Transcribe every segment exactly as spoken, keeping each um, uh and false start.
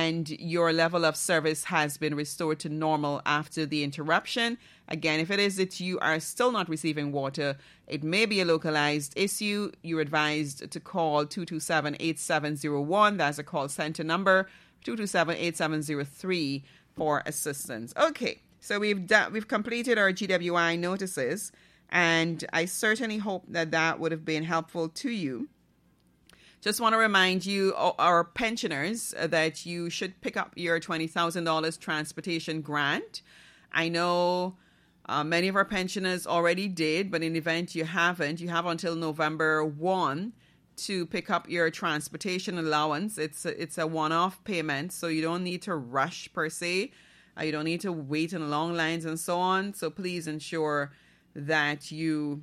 and your level of service has been restored to normal after the interruption. Again, if it is that you are still not receiving water, it may be a localized issue. You're advised to call two two seven, eight seven zero one. That's a call center number, two two seven, eight seven zero three for assistance. Okay, so we've da- we've completed our G W I notices, and I certainly hope that that would have been helpful to you. Just want to remind you, our pensioners, that you should pick up your twenty thousand dollars transportation grant. I know uh, many of our pensioners already did, but in the event you haven't, you have until November first to pick up your transportation allowance. It's a, it's a one-off payment, so you don't need to rush per se. Uh, you don't need to wait in long lines and so on. So please ensure that you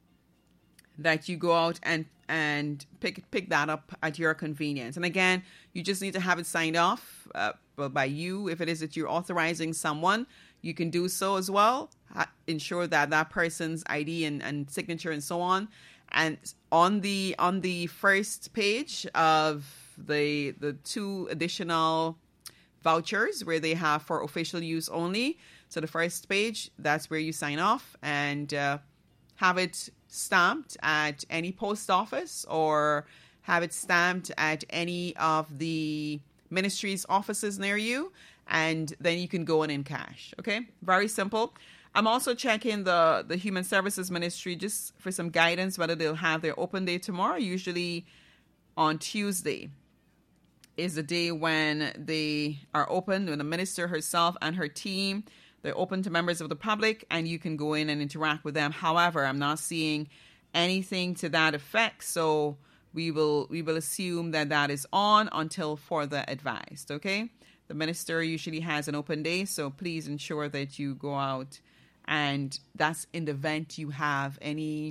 that you go out and and pick pick that up at your convenience. And again, you just need to have it signed off uh, by you. If it is that you're authorizing someone, you can do so as well. Ha- ensure that that person's I D and, and signature and so on. And on the on the first page of the the two additional vouchers where they have for official use only. So the first page, that's where you sign off and uh, have it stamped at any post office or have it stamped at any of the ministry's offices near you, and then you can go in in cash. Okay, very simple. I'm also checking the, the Human Services Ministry just for some guidance, whether they'll have their open day tomorrow. Usually on Tuesday is the day when they are open, when the minister herself and her team, they're open to members of the public, and you can go in and interact with them. However, I'm not seeing anything to that effect, so we will we will assume that that is on until further advised, okay? The minister usually has an open day, so please ensure that you go out, and that's in the event you have any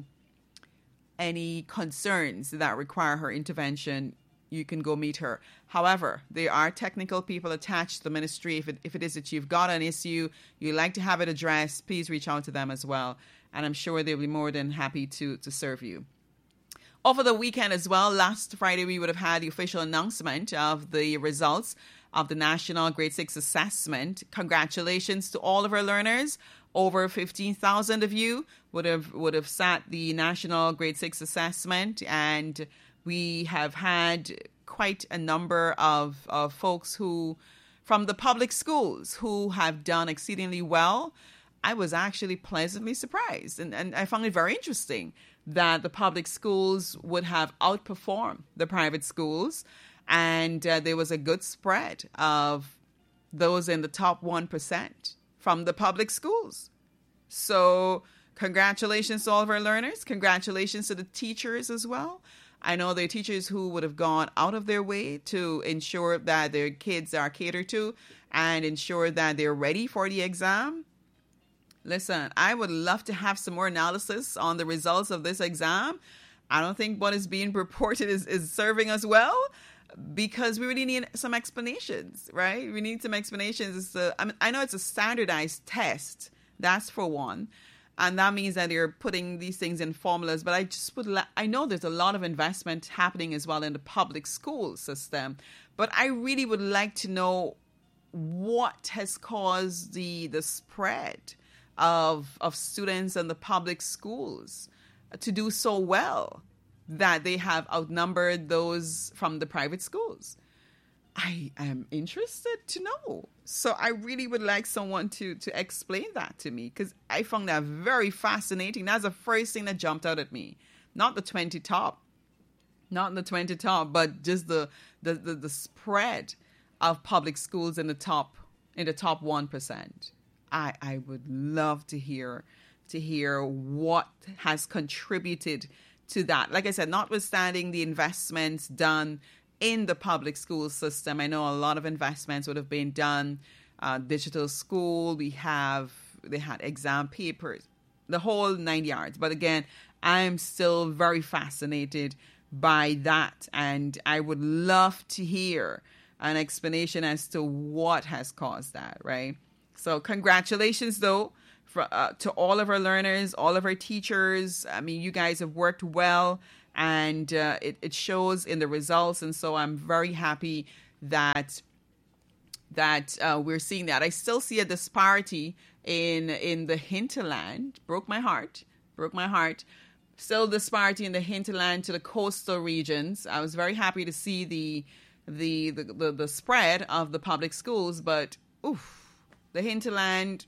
any concerns that require her intervention. You can go meet her. However, there are technical people attached to the ministry. If it, if it is that you've got an issue, you'd like to have it addressed, please reach out to them as well. And I'm sure they'll be more than happy to, to serve you. Over the weekend as well, last Friday, we would have had the official announcement of the results of the National Grade six Assessment. Congratulations to all of our learners. Over fifteen thousand of you would have, would have sat the National Grade six Assessment, and we have had quite a number of, of folks who, from the public schools, who have done exceedingly well. I was actually pleasantly surprised, and, and I found it very interesting that the public schools would have outperformed the private schools, and uh, there was a good spread of those in the top one percent from the public schools. So congratulations to all of our learners. Congratulations to the teachers as well. I know there are teachers who would have gone out of their way to ensure that their kids are catered to and ensure that they're ready for the exam. Listen, I would love to have some more analysis on the results of this exam. I don't think what is being reported is, is serving us well, because we really need some explanations, right? We need some explanations. It's a, I mean, I know it's a standardized test. That's for one. And that means that they're putting these things in formulas. But I just would, la- I know there's a lot of investment happening as well in the public school system. But I really would like to know what has caused the the spread of of students in the public schools to do so well that they have outnumbered those from the private schools. I am interested to know. So I really would like someone to, to explain that to me, because I found that very fascinating. That's the first thing that jumped out at me. Not the twenty top, not the twenty top, but just the, the, the, the spread of public schools in the top, in the top one percent. I, I would love to hear, to hear what has contributed to that. Like I said, notwithstanding the investments done in the public school system, I know a lot of investments would have been done. Uh, digital school, we have, they had exam papers, the whole nine yards. But again, I'm still very fascinated by that. And I would love to hear an explanation as to what has caused that, right? So congratulations, though, for, uh, to all of our learners, all of our teachers. I mean, you guys have worked well, and uh, it, it shows in the results. And so I'm very happy that that uh, we're seeing that. I still see a disparity in in the hinterland. Broke my heart. Broke my heart. Still disparity in the hinterland to the coastal regions. I was very happy to see the the the, the, the spread of the public schools, but oof, the hinterland,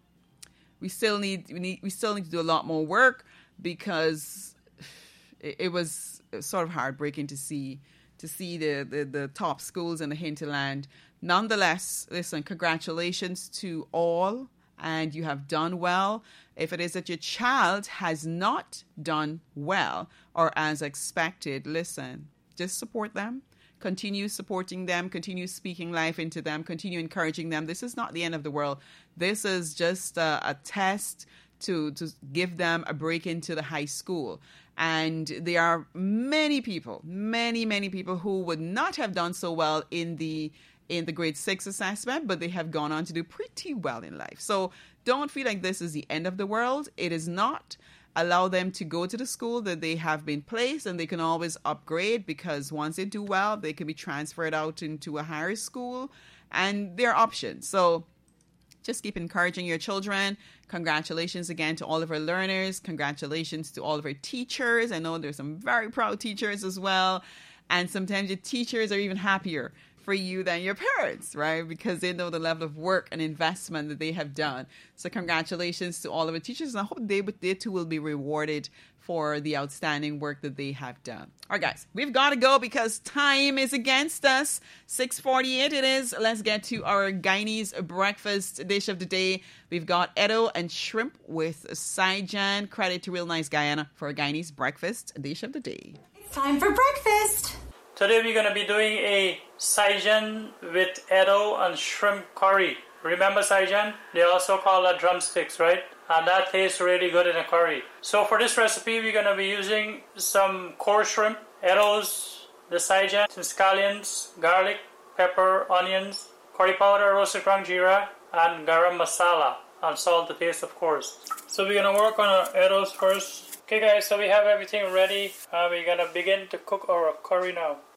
we still need we need we still need to do a lot more work, because it, it was sort of heartbreaking to see to see the, the, the top schools in the hinterland. Nonetheless, listen, congratulations to all, and you have done well. If it is that your child has not done well or as expected, listen, just support them. Continue supporting them, continue speaking life into them, continue encouraging them. This is not the end of the world. This is just a, a test to, to give them a break into the high school. And there are many people, many, many people who would not have done so well in the in the grade six assessment, but they have gone on to do pretty well in life. So don't feel like this is the end of the world. It is not. Allow them to go to the school that they have been placed, and they can always upgrade, because once they do well, they can be transferred out into a higher school, and there are options. So just keep encouraging your children. Congratulations again to all of our learners. Congratulations to all of our teachers. I know there's some very proud teachers as well. And sometimes your teachers are even happier for you than your parents, right? Because they know the level of work and investment that they have done. So congratulations to all of the teachers. And I hope they, they too will be rewarded for the outstanding work that they have done. All right, guys, we've got to go because time is against us. six forty-eight it is. Let's get to our Guyanese breakfast dish of the day. We've got Edo and shrimp with Saijan. Credit to Real Nice Guyana for a Guyanese breakfast dish of the day. It's time for breakfast. Today we're going to be doing a Saijan with Edo and shrimp curry. Remember Saijan? They also call that drumsticks, right? And that tastes really good in a curry. So for this recipe, we're going to be using some core shrimp, Edo's, the Saijan, some scallions, garlic, pepper, onions, curry powder, roasted ground jeera, and garam masala, and salt to taste, of course. So we're going to work on our Edo's first. Okay guys, so we have everything ready. Uh, we're going to begin to cook our curry now.